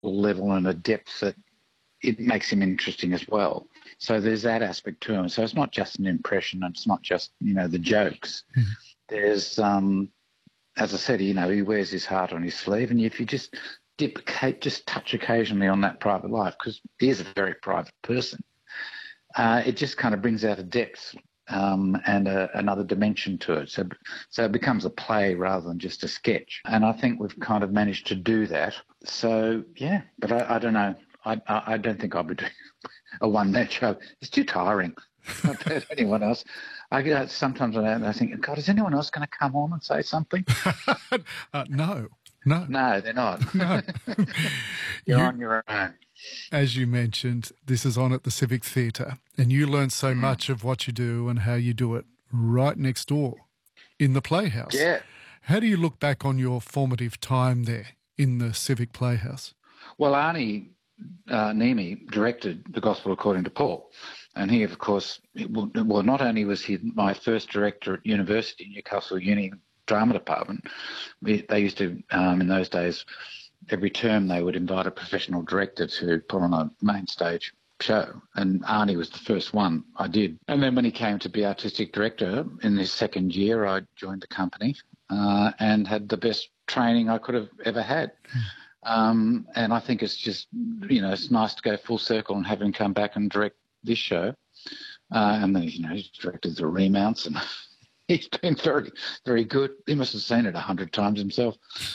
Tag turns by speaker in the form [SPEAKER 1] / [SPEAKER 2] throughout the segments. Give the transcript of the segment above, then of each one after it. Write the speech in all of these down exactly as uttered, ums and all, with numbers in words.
[SPEAKER 1] level and a depth that it makes him interesting as well. So there's that aspect to him. So it's not just an impression, and it's not just, you know, the jokes. Mm-hmm. There's, um, as I said, you know, he wears his heart on his sleeve, and if you just dip, just touch occasionally on that private life, because he is a very private person, uh, it just kind of brings out a depth um, and a, another dimension to it. So, so it becomes a play rather than just a sketch. And I think we've kind of managed to do that. So, yeah, but I, I don't know. I, I don't think I'll be doing a one-man show. It's too tiring compared to anyone else. I get sometimes I think, God, is anyone else going to come on and say something?
[SPEAKER 2] uh, no, no.
[SPEAKER 1] No, they're not.
[SPEAKER 2] No.
[SPEAKER 1] You're
[SPEAKER 2] you,
[SPEAKER 1] on your own.
[SPEAKER 2] As you mentioned, this is on at the Civic Theatre, and you learn so mm. much of what you do and how you do it right next door in the Playhouse.
[SPEAKER 1] Yeah.
[SPEAKER 2] How do you look back on your formative time there in the Civic Playhouse?
[SPEAKER 1] Well, Arnie Uh, Niemi directed The Gospel According to Paul, and he, of course, well, not only was he my first director at university, Newcastle Uni Drama Department. We, they used to, um, in those days, every term they would invite a professional director to put on a main stage show, and Arnie was the first one I did. And then when he came to be artistic director in his second year, I joined the company uh, and had the best training I could have ever had. Um, and I think it's just, you know, it's nice to go full circle and have him come back and direct this show. Uh, and then, you know, he's directed the remounts, and he's been very, very good. He must have seen it a hundred times himself.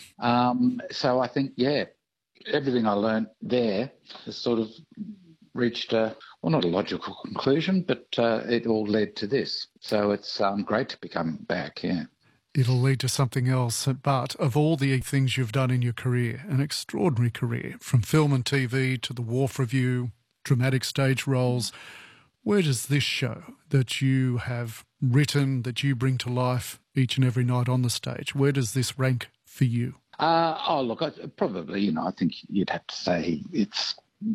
[SPEAKER 1] Um, so I think, yeah, everything I learned there has sort of reached a, well, not a logical conclusion, but uh, it all led to this. So it's um, great to become back, yeah.
[SPEAKER 2] It'll lead to something else. But of all the things you've done in your career, an extraordinary career, from film and T V to the Wharf Review, dramatic stage roles, where does this show that you have written, that you bring to life each and every night on the stage, where does this rank for you?
[SPEAKER 1] Uh, oh, look, I, probably, you know, I think you'd have to say it's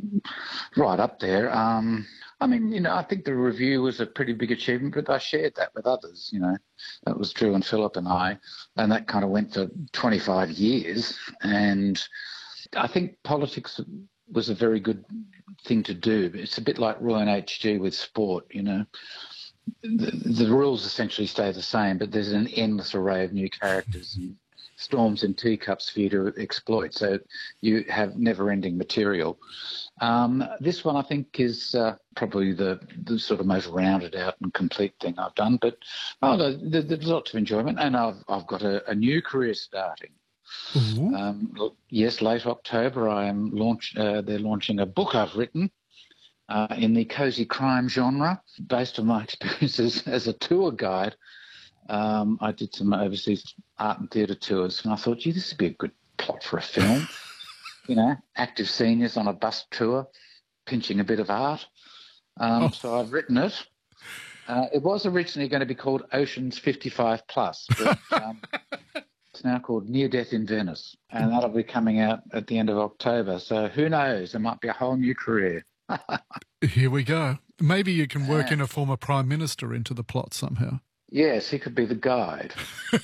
[SPEAKER 1] right up there. Um, I mean, you know, I think the review was a pretty big achievement, but I shared that with others, you know. That was Drew and Philip and I, and that kind of went for twenty-five years. And I think politics was a very good thing to do. It's a bit like Roy and H G with sport, you know. The, the rules essentially stay the same, but there's an endless array of new characters and storms and teacups for you to exploit, so you have never-ending material. Um, this one, I think, is uh, probably the, the sort of most rounded out and complete thing I've done, but oh, there, there's lots of enjoyment, and I've, I've got a, a new career starting.
[SPEAKER 2] Mm-hmm.
[SPEAKER 1] Um, yes, late October, I am launch. Uh, they're launching a book I've written uh, in the cosy crime genre, based on my experiences as a tour guide. Um, I did some overseas art and theatre tours, and I thought, gee, this would be a good plot for a film. You know, active seniors on a bus tour, pinching a bit of art. Um, oh. So I've written it. Uh, it was originally going to be called Oceans fifty-five plus, but um, it's now called Near Death in Venice, and that'll be coming out at the end of October. So who knows? There might be a whole new career.
[SPEAKER 2] Here we go. Maybe you can work yeah. in a former Prime Minister into the plot somehow.
[SPEAKER 1] Yes, he could be the guide.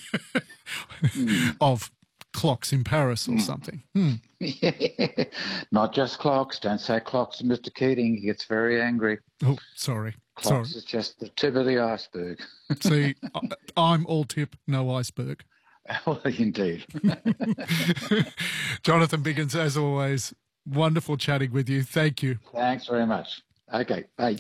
[SPEAKER 2] mm. Of clocks in Paris or mm. something. Mm.
[SPEAKER 1] Yeah. Not just clocks. Don't say clocks, Mister Keating. He gets very angry.
[SPEAKER 2] Oh, sorry.
[SPEAKER 1] Clocks
[SPEAKER 2] sorry.
[SPEAKER 1] is just the tip of the iceberg.
[SPEAKER 2] See, I'm all tip, no iceberg.
[SPEAKER 1] Well, indeed.
[SPEAKER 2] Jonathan Biggins, as always, wonderful chatting with you. Thank you.
[SPEAKER 1] Thanks very much. Okay, bye.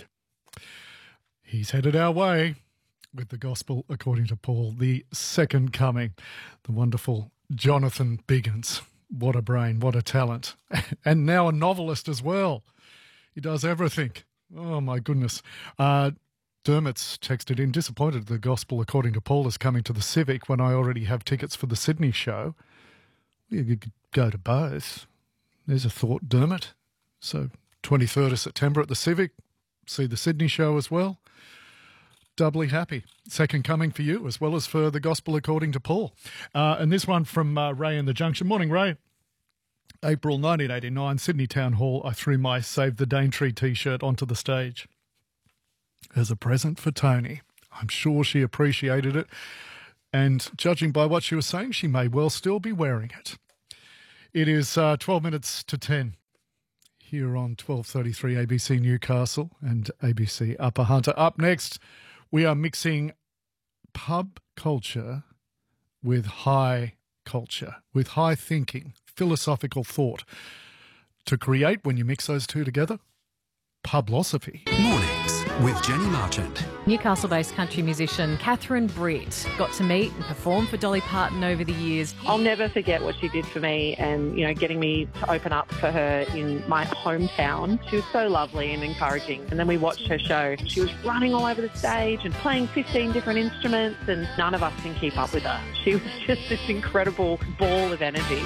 [SPEAKER 2] He's headed our way with The Gospel According to Paul, the second coming, the wonderful Jonathan Biggins. What a brain, what a talent. And now a novelist as well. He does everything. Oh, my goodness. Uh, Dermot's texted in, disappointed The Gospel According to Paul is coming to the Civic when I already have tickets for the Sydney show. You could go to both. There's a thought, Dermot. So twenty-third of September at the Civic, see the Sydney show as well. Doubly happy. Second coming for you as well as for The Gospel According to Paul. Uh, and this one from uh, Ray in the Junction. Morning, Ray. April nineteen eighty-nine, Sydney Town Hall, I threw my Save the Daintree T-shirt onto the stage as a present for Tony. I'm sure she appreciated it, and judging by what she was saying, she may well still be wearing it. It is uh, twelve minutes to ten here on twelve thirty-three A B C Newcastle and A B C Upper Hunter. Up next, we are mixing pub culture with high culture, with high thinking, philosophical thought. To create, when you mix those two together, Publosophy.
[SPEAKER 3] Mornings with Jenny Marchant.
[SPEAKER 4] Newcastle-based country musician Catherine Britt got to meet and perform for Dolly Parton over the years.
[SPEAKER 5] I'll never forget what she did for me and, you know, getting me to open up for her in my hometown. She was so lovely and encouraging. And then we watched her show. She was running all over the stage and playing fifteen different instruments, and none of us can keep up with her. She was just this incredible ball of energy.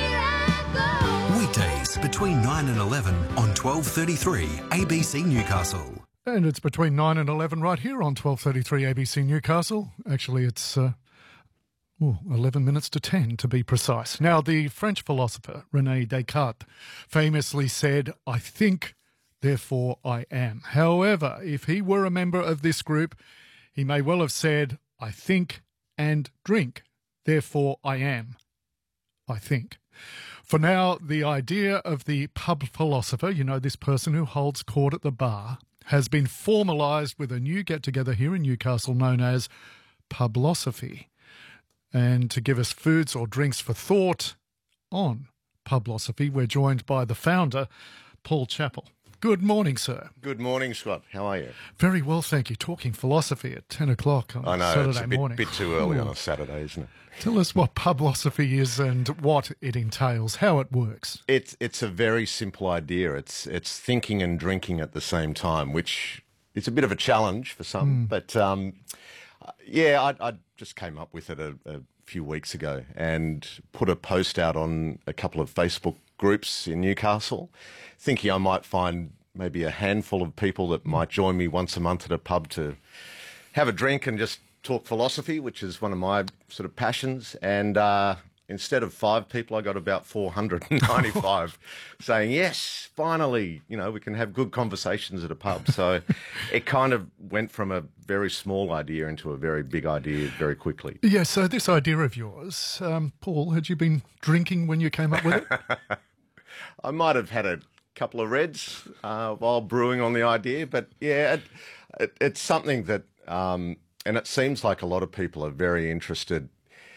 [SPEAKER 3] Weekdays between nine and eleven on twelve thirty-three A B C Newcastle.
[SPEAKER 2] And it's between nine and eleven right here on twelve thirty-three A B C Newcastle. Actually, it's uh, ooh, eleven minutes to ten to be precise. Now, the French philosopher René Descartes famously said, "I think, therefore I am." However, if he were a member of this group, he may well have said, "I think and drink, therefore I am, I think." For now, the idea of the pub philosopher, you know, this person who holds court at the bar, has been formalised with a new get-together here in Newcastle known as Publosophy. And to give us foods or drinks for thought on Publosophy, we're joined by the founder, Paul Chappell. Good morning, sir.
[SPEAKER 6] Good morning, Scott. How are you?
[SPEAKER 2] Very well, thank you. Talking philosophy at ten o'clock on
[SPEAKER 6] I know,
[SPEAKER 2] Saturday
[SPEAKER 6] it's a bit,
[SPEAKER 2] morning.
[SPEAKER 6] bit too early
[SPEAKER 2] Ooh.
[SPEAKER 6] on a Saturday, isn't it?
[SPEAKER 2] Tell us what Publosophy is and what it entails, how it works.
[SPEAKER 6] It's it's a very simple idea. It's it's thinking and drinking at the same time, which is a bit of a challenge for some. Mm. But um, yeah, I, I just came up with it a, a few weeks ago and put a post out on a couple of Facebook groups in Newcastle, thinking I might find maybe a handful of people that might join me once a month at a pub to have a drink and just talk philosophy, which is one of my sort of passions. And uh, instead of five people, I got about four hundred ninety-five saying, yes, finally, you know, we can have good conversations at a pub. So it kind of went from a very small idea into a very big idea very quickly.
[SPEAKER 2] Yeah, so this idea of yours, um, Paul, had you been drinking when you came up with it?
[SPEAKER 6] I might have had a couple of reds uh, while brewing on the idea, but yeah, it, it, it's something that... Um, And it seems like a lot of people are very interested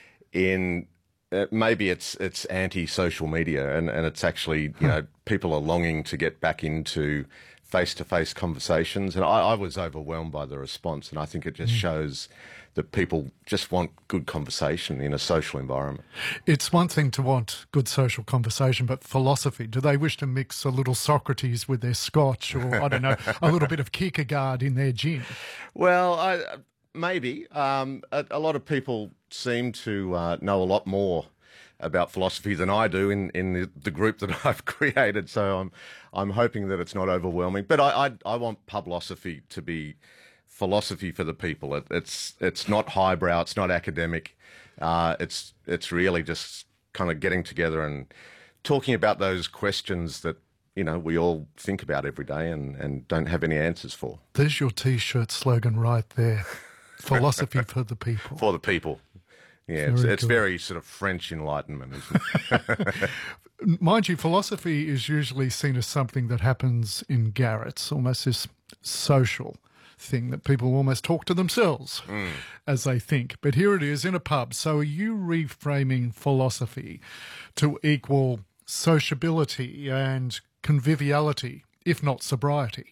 [SPEAKER 6] in, uh, maybe it's it's anti-social media, and, and it's actually, you know, people are longing to get back into face-to-face conversations. And I, I was overwhelmed by the response, and I think it just shows that people just want good conversation in a social environment.
[SPEAKER 2] It's one thing to want good social conversation, but philosophy, do they wish to mix a little Socrates with their scotch, or, I don't know, a little bit of Kierkegaard in their gin?
[SPEAKER 6] Well, I... Maybe. Um, a, a lot of people seem to uh, know a lot more about philosophy than I do in, in the, the group that I've created, so I'm I'm hoping that it's not overwhelming. But I, I, I want Publosophy to be philosophy for the people. It, it's it's not highbrow, it's not academic. Uh, it's it's really just kind of getting together and talking about those questions that, you know, we all think about every day and, and don't have any answers for.
[SPEAKER 2] There's your T-shirt slogan right there. Philosophy for the people.
[SPEAKER 6] For the people. Yeah, it's, it's very sort of French Enlightenment, isn't it?
[SPEAKER 2] Mind you, philosophy is usually seen as something that happens in garrets, almost this social thing that people almost talk to themselves mm. as they think. But here it is in a pub. So are you reframing philosophy to equal sociability and conviviality, if not sobriety?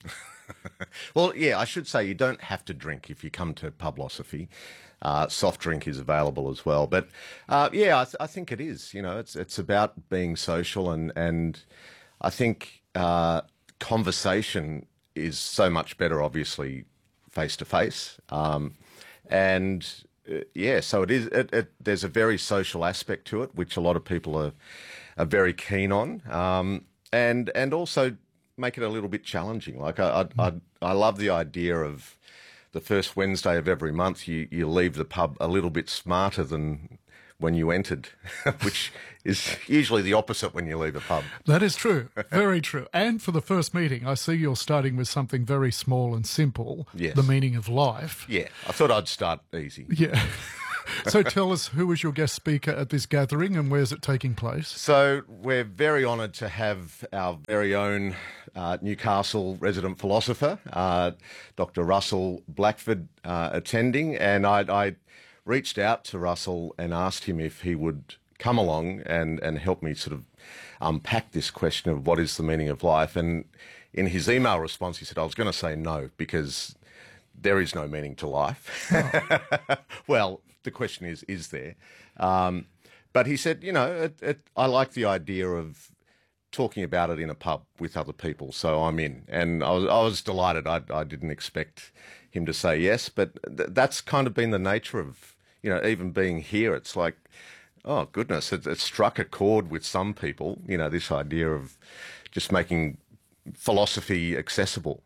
[SPEAKER 6] Well, yeah, I should say you don't have to drink if you come to Publosophy. Uh, soft drink is available as well. But, uh, yeah, I, th- I think it is. You know, it's it's about being social, and, and I think uh, conversation is so much better, obviously, face-to-face. Um, and, uh, yeah, so it is. It, it, there's a very social aspect to it, which a lot of people are, are very keen on. Um, and and also... make it a little bit challenging. Like I, I, I, I love the idea of the first Wednesday of every month you, you leave the pub a little bit smarter than when you entered, which is usually the opposite when you leave a pub.
[SPEAKER 2] That is true. Very true. And for the first meeting, I see you're starting with something very small and simple,
[SPEAKER 6] yes.
[SPEAKER 2] The meaning of life.
[SPEAKER 6] Yeah, I thought I'd start easy.
[SPEAKER 2] Yeah. So tell us, who was your guest speaker at this gathering and where's it taking place?
[SPEAKER 6] So we're very honoured to have our very own uh, Newcastle resident philosopher, uh, Doctor Russell Blackford, uh, attending, and I, I reached out to Russell and asked him if he would come along and, and help me sort of unpack this question of what is the meaning of life. And in his email response, he said, I was going to say no, because there is no meaning to life. Oh. Well, the question is, is there? Um, but he said, you know, it, it, I like the idea of talking about it in a pub with other people, so I'm in. And I was, I was delighted. I, I didn't expect him to say yes, but th- that's kind of been the nature of, you know, even being here. It's like, oh, goodness, it, it struck a chord with some people, you know, this idea of just making philosophy accessible.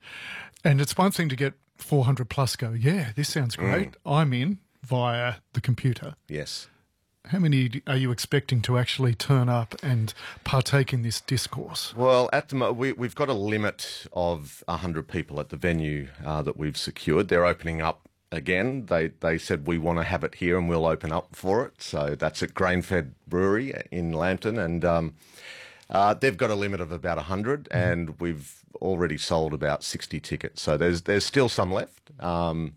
[SPEAKER 2] And it's one thing to get four hundred plus go, yeah, this sounds great. Mm. I'm in via the computer.
[SPEAKER 6] Yes.
[SPEAKER 2] How many are you expecting to actually turn up and partake in this discourse?
[SPEAKER 6] Well, at the moment, we, we've got a limit of one hundred people at the venue uh, that we've secured. They're opening up again. They they said we want to have it here and we'll open up for it. So that's at Grainfed Brewery in Lambton. And um, uh, they've got a limit of about one hundred, mm-hmm. and we've already sold about sixty tickets. So there's, there's still some left. Um,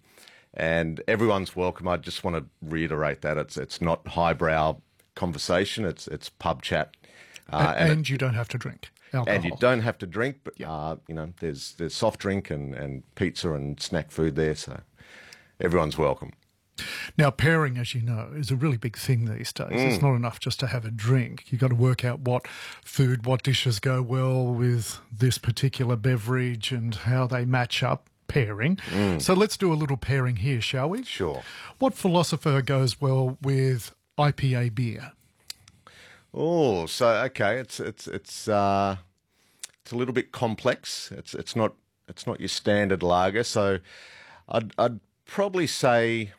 [SPEAKER 6] And everyone's welcome. I just want to reiterate that it's it's not highbrow conversation. It's it's pub chat,
[SPEAKER 2] uh, and, and it, you don't have to drink alcohol.
[SPEAKER 6] And you don't have to drink, but
[SPEAKER 2] yeah.
[SPEAKER 6] uh, you know, there's there's soft drink and, and pizza and snack food there, so everyone's welcome.
[SPEAKER 2] Now, pairing, as you know, is a really big thing these days. Mm. It's not enough just to have a drink. You've got to work out what food, what dishes go well with this particular beverage and how they match up. Pairing. Mm. So let's do a little pairing here, shall we?
[SPEAKER 6] Sure.
[SPEAKER 2] What philosopher goes well with I P A beer?
[SPEAKER 6] Oh, so okay, it's it's it's uh, it's a little bit complex. It's it's not it's not your standard lager. So I'd I'd probably say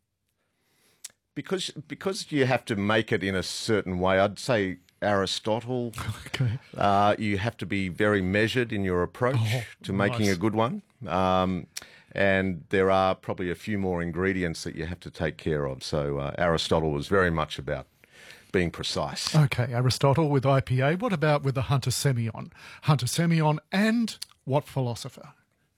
[SPEAKER 6] because because you have to make it in a certain way. I'd say Aristotle.
[SPEAKER 2] Okay.
[SPEAKER 6] Uh, you have to be very measured in your approach oh, to making
[SPEAKER 2] nice.
[SPEAKER 6] a good one. Um, and there are probably a few more ingredients that you have to take care of. So uh, Aristotle was very much about being precise.
[SPEAKER 2] Okay, Aristotle with I P A. What about with the Hunter Semillon? Hunter Semillon and what philosopher?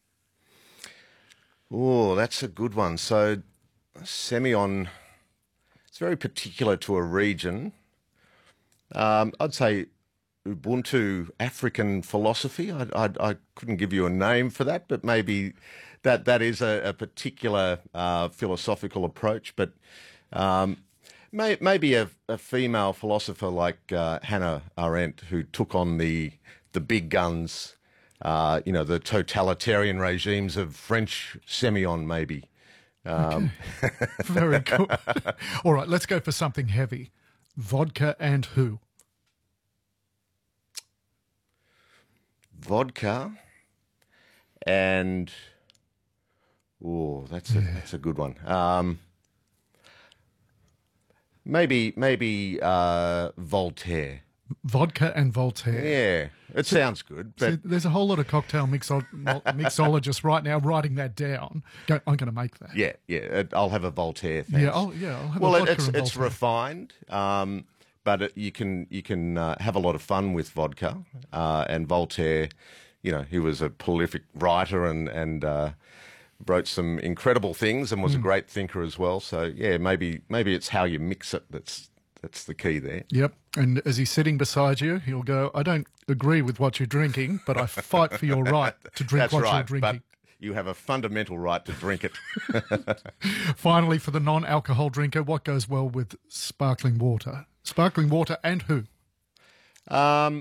[SPEAKER 6] Oh, that's a good one. So Semillon, it's very particular to a region. Um, I'd say Ubuntu African philosophy. I, I, I couldn't give you a name for that, but maybe that that is a, a particular uh, philosophical approach. But um, may, maybe a, a female philosopher like uh, Hannah Arendt, who took on the the big guns, uh, you know, the totalitarian regimes of French Semillon, maybe. Um,
[SPEAKER 2] okay. Very good. All right, let's go for something heavy. Vodka and who?
[SPEAKER 6] Vodka and oh, that's a
[SPEAKER 2] yeah.
[SPEAKER 6] that's a good one. Um, maybe maybe uh, Voltaire.
[SPEAKER 2] Vodka and Voltaire.
[SPEAKER 6] Yeah, it so, sounds good. But
[SPEAKER 2] so there's a whole lot of cocktail mixo- mixologists right now writing that down. Go, I'm going to make that.
[SPEAKER 6] Yeah, yeah. I'll have a Voltaire. Thanks.
[SPEAKER 2] Yeah, I'll, yeah. I'll have
[SPEAKER 6] well,
[SPEAKER 2] a vodka
[SPEAKER 6] it's
[SPEAKER 2] and
[SPEAKER 6] it's
[SPEAKER 2] Voltaire.
[SPEAKER 6] refined, um, but it, you can you can uh, have a lot of fun with vodka. Uh, and Voltaire, you know, he was a prolific writer and and uh, wrote some incredible things and was mm. a great thinker as well. So yeah, maybe maybe it's how you mix it that's. That's the key there.
[SPEAKER 2] Yep. And as he's sitting beside you, he'll go, I don't agree with what you're drinking, but I fight for your right to drink
[SPEAKER 6] That's
[SPEAKER 2] what
[SPEAKER 6] right,
[SPEAKER 2] you're drinking.
[SPEAKER 6] But you have a fundamental right to drink it.
[SPEAKER 2] Finally, for the non-alcohol drinker, what goes well with sparkling water? Sparkling water and who?
[SPEAKER 6] Um,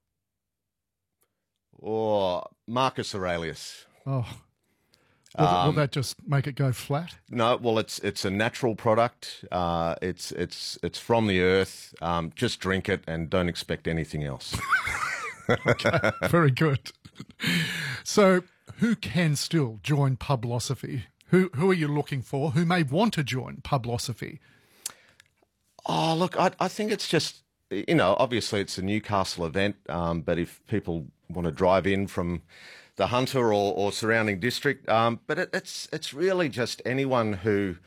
[SPEAKER 6] or Marcus Aurelius.
[SPEAKER 2] Oh, Will, um, will that just make it go flat?
[SPEAKER 6] No, well, it's it's a natural product. Uh, it's it's it's from the earth. Um, just drink it and don't expect anything else.
[SPEAKER 2] Okay, very good. So, who can still join Publosophy? Who who are you looking for? Who may want to join Publosophy?
[SPEAKER 6] Oh, look, I I think it's just, you know, obviously it's a Newcastle event, um, but if people want to drive in from the Hunter or, or surrounding district, um, but it, it's it's really just anyone who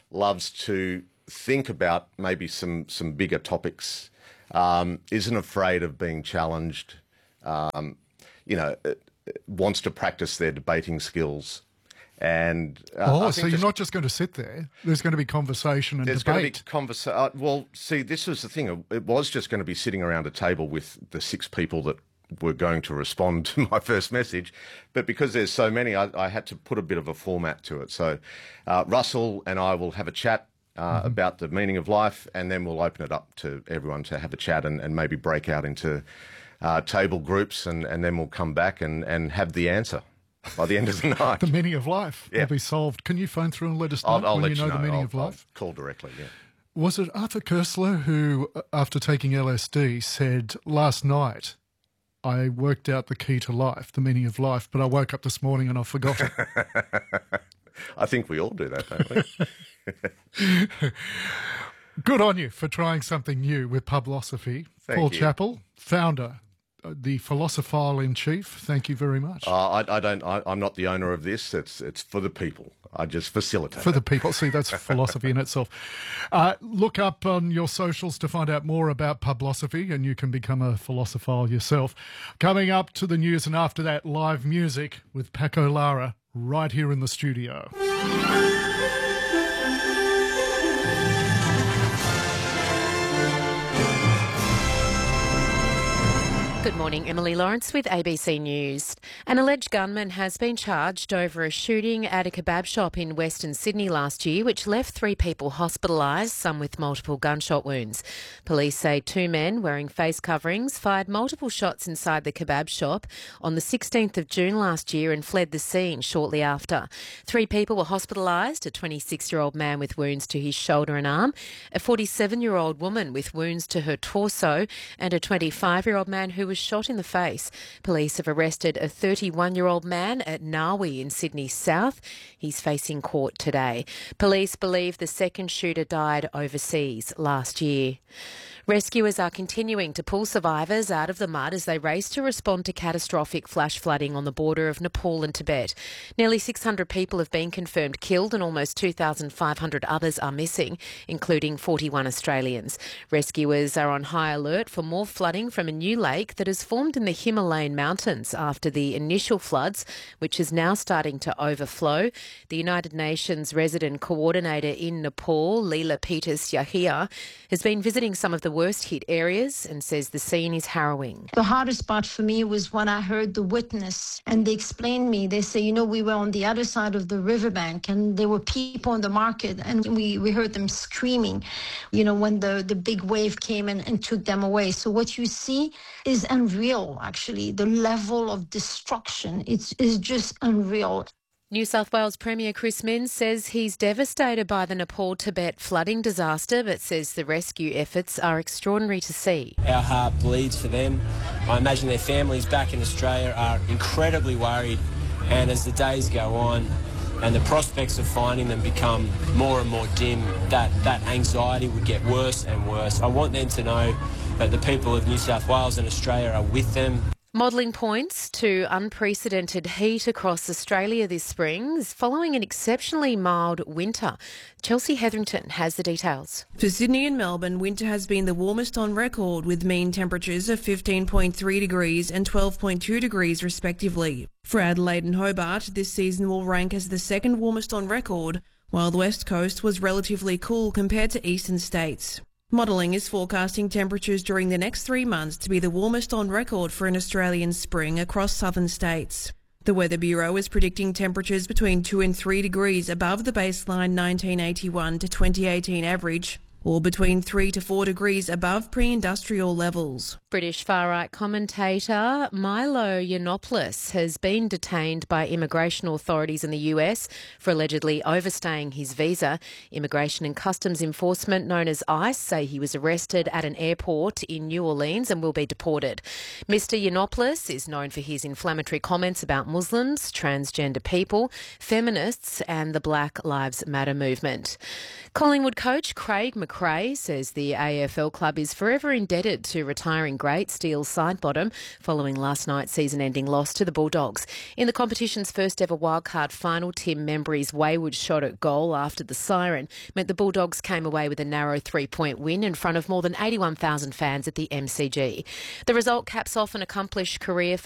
[SPEAKER 6] loves to think about maybe some, some bigger topics, um, isn't afraid of being challenged, um, you know, wants to practice their debating skills. And uh,
[SPEAKER 2] oh, so you're just, not just going to sit there. There's going to be conversation and
[SPEAKER 6] there's
[SPEAKER 2] debate.
[SPEAKER 6] There's going to be conversation. Uh, well, see, this was the thing. It was just going to be sitting around a table with the six people that were going to respond to my first message. But because there's so many, I, I had to put a bit of a format to it. So uh, Russell and I will have a chat uh, mm-hmm. about the meaning of life, and then we'll open it up to everyone to have a chat and, and maybe break out into uh, table groups, and, and then we'll come back and, and have the answer by the end of the night.
[SPEAKER 2] The meaning of life
[SPEAKER 6] yeah.
[SPEAKER 2] will be solved. Can you phone through and let us know
[SPEAKER 6] I'll, I'll
[SPEAKER 2] when
[SPEAKER 6] let
[SPEAKER 2] you know,
[SPEAKER 6] you know
[SPEAKER 2] the meaning
[SPEAKER 6] I'll,
[SPEAKER 2] of life?
[SPEAKER 6] I'll call directly, yeah.
[SPEAKER 2] Was it Arthur Koestler who, after taking L S D, said, last night I worked out the key to life, the meaning of life, but I woke up this morning and I forgot it?
[SPEAKER 6] I think we all do that, don't we?
[SPEAKER 2] Good on you for trying something new with Publosophy.
[SPEAKER 6] Thank
[SPEAKER 2] Paul
[SPEAKER 6] you.
[SPEAKER 2] Chappell, founder, the philosopher in chief. Thank you very much.
[SPEAKER 6] Uh, I, I don't. I, I'm not the owner of this. It's it's for the people. I just facilitate
[SPEAKER 2] for the
[SPEAKER 6] it.
[SPEAKER 2] people. See, that's philosophy in itself. Uh, look up on your socials to find out more about Publosophy, and you can become a philosopher yourself. Coming up to the news, and after that, live music with Paco Lara right here in the studio.
[SPEAKER 7] Good morning, Emily Lawrence with A B C News. An alleged gunman has been charged over a shooting at a kebab shop in Western Sydney last year, which left three people hospitalised, some with multiple gunshot wounds. Police say two men wearing face coverings fired multiple shots inside the kebab shop on the sixteenth of June last year and fled the scene shortly after. Three people were hospitalised, a twenty-six-year-old man with wounds to his shoulder and arm, a forty-seven-year-old woman with wounds to her torso, and a twenty-five-year-old man who was shot in the face. Police have arrested a thirty-one-year-old man at Narwee in Sydney South. He's facing court today. Police believe the second shooter died overseas last year. Rescuers are continuing to pull survivors out of the mud as they race to respond to catastrophic flash flooding on the border of Nepal and Tibet. Nearly six hundred people have been confirmed killed and almost two thousand five hundred others are missing, including forty-one Australians. Rescuers are on high alert for more flooding from a new lake that has formed in the Himalayan mountains after the initial floods, which is now starting to overflow. The United Nations resident coordinator in Nepal, Leela Peters Yahia, has been visiting some of the worst hit areas and says the scene is harrowing.
[SPEAKER 8] The hardest part for me was when I heard the witness and they explained me. They say, you know, we were on the other side of the riverbank and there were people in the market and we, we heard them screaming, you know, when the, the big wave came and, and took them away. So what you see is unreal, actually. The level of destruction, it's, it's just unreal.
[SPEAKER 7] New South Wales Premier Chris Minns says he's devastated by the Nepal-Tibet flooding disaster, but says the rescue efforts are extraordinary to see.
[SPEAKER 9] Our heart bleeds for them. I imagine their families back in Australia are incredibly worried, and as the days go on and the prospects of finding them become more and more dim, that, that anxiety would get worse and worse. I want them to know that the people of New South Wales and Australia are with them.
[SPEAKER 7] Modelling points to unprecedented heat across Australia this spring is following an exceptionally mild winter. Chelsea Hetherington has the details.
[SPEAKER 10] For Sydney and Melbourne, winter has been the warmest on record, with mean temperatures of fifteen point three degrees and twelve point two degrees respectively. For Adelaide and Hobart, this season will rank as the second warmest on record, while the West Coast was relatively cool compared to eastern states. Modelling is forecasting temperatures during the next three months to be the warmest on record for an Australian spring across southern states. The Weather Bureau is predicting temperatures between two and three degrees above the baseline nineteen eighty-one to twenty eighteen average, or between three to four degrees above pre-industrial levels.
[SPEAKER 7] British far-right commentator Milo Yiannopoulos has been detained by immigration authorities in the U S for allegedly overstaying his visa. Immigration and Customs Enforcement, known as ICE, say he was arrested at an airport in New Orleans and will be deported. Mister Yiannopoulos is known for his inflammatory comments about Muslims, transgender people, feminists and the Black Lives Matter movement. Collingwood coach Craig McGrath McRae says the A F L club is forever indebted to retiring great Steele Sidebottom following last night's season-ending loss to the Bulldogs. In the competition's first ever wildcard final, Tim Membry's wayward shot at goal after the siren meant the Bulldogs came away with a narrow three-point win in front of more than eighty-one thousand fans at the M C G. The result caps off an accomplished career for